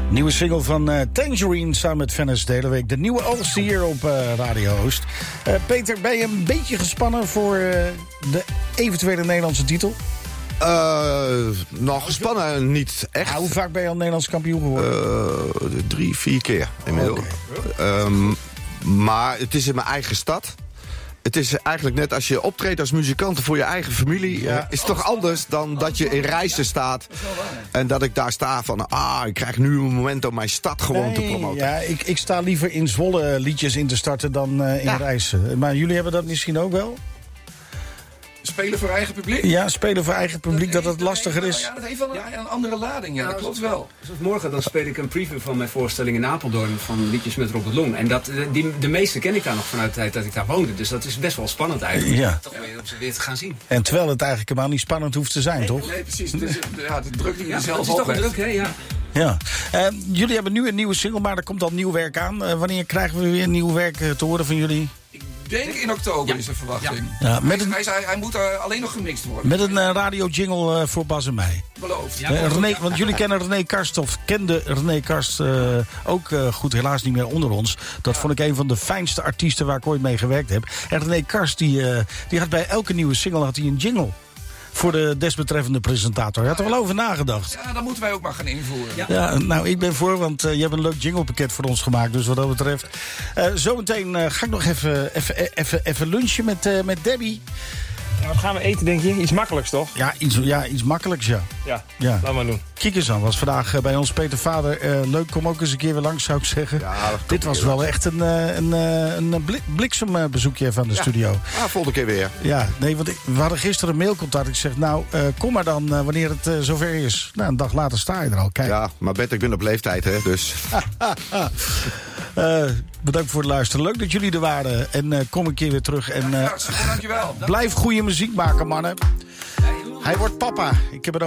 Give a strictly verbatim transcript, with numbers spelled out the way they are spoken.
Nieuwe single van uh, Tangerine samen met Venus de hele week. De nieuwe oogst hier op uh, Radio Oost. Uh, Peter, ben je een beetje gespannen voor uh, de eventuele Nederlandse titel? Uh, nog gespannen niet echt. Ah, hoe vaak ben je al Nederlands kampioen geworden? Uh, drie, vier keer inmiddels. Okay. Um, maar het is in mijn eigen stad. Het is eigenlijk net als je optreedt als muzikant voor je eigen familie. Ja. Uh, is toch anders dan dat je in Rijssen staat. En dat ik daar sta van, ah, ik krijg nu een moment om mijn stad gewoon nee, te promoten. Ja, ik, ik sta liever in Zwolle liedjes in te starten dan uh, in ja. Rijssen. Maar jullie hebben dat misschien ook wel? Spelen voor eigen publiek? Ja, spelen voor eigen publiek, dat, dat het lastiger is. Ja, dat heeft wel een, ja, een andere lading, ja, ja dat klopt wel. Zoals morgen dan speel ik een preview van mijn voorstelling in Apeldoorn van liedjes met Robert Long. En dat, die, de meeste ken ik daar nog vanuit de tijd dat ik daar woonde. Dus dat is best wel spannend eigenlijk. Ja. Toch weer, om ze weer te gaan zien. En terwijl het eigenlijk helemaal niet spannend hoeft te zijn, nee, toch? Nee, precies. Dus, ja, de druk die je ja, zelf het is toch druk, hè? Ja. Ja. Uh, jullie hebben nu een nieuwe single, maar er komt al nieuw werk aan. Uh, wanneer krijgen we weer nieuw werk uh, te horen van jullie? Ik denk in oktober ja. is de verwachting. Ja. Ja, met hij, een, hij, hij, hij moet uh, alleen nog gemixt worden. Met een uh, radio-jingle uh, voor Bas en mij. Beloofd. Ja, uh, René, want jullie kennen René Karst, of kenden René Karst uh, ook uh, goed, helaas niet meer onder ons. Dat ja. vond ik een van de fijnste artiesten waar ik ooit mee gewerkt heb. En René Karst, die, uh, die had bij elke nieuwe single had hij een jingle. Voor de desbetreffende presentator. Je had er wel over nagedacht. Ja, dat moeten wij ook maar gaan invoeren. Ja, ja nou, ik ben voor, want uh, je hebt een leuk jinglepakket voor ons gemaakt. Dus wat dat betreft. Uh, zometeen uh, ga ik nog even, even, even, even lunchen met, uh, met Debbie. Ja, wat gaan we eten, denk je? Iets makkelijks, toch? Ja, iets, ja, iets makkelijks, ja. Ja, ja. laat maar doen. Kijk eens aan, was vandaag uh, bij ons Peter Vader. Uh, leuk, kom ook eens een keer weer langs, zou ik zeggen. Ja, dit was wel echt een, uh, een, uh, een bliksembezoekje even aan de ja. studio. Ah, volgende keer weer. Ja, nee, want ik, we hadden gisteren een mailcontact. Ik zeg, nou, uh, kom maar dan uh, wanneer het uh, zover is. Nou, een dag later sta je er al. Kijk. Ja, maar Bert, ik ben op leeftijd, hè, dus... uh, bedankt voor het luisteren. Leuk dat jullie er waren. En uh, kom een keer weer terug. En, uh, ja, dankjewel. Blijf goede muziek maken, mannen. Hij wordt papa. Ik heb het